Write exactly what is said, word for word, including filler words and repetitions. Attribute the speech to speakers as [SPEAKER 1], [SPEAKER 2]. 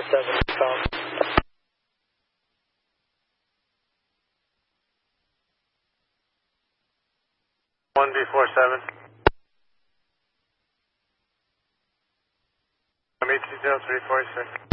[SPEAKER 1] four seven, Tom.
[SPEAKER 2] one B four seven. I'm eight two zero three four six.